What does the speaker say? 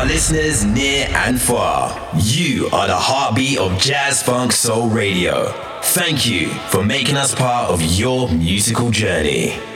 listeners near and far. You are the heartbeat of Jazz Funk Soul Radio. Thank you for making us part of your musical journey.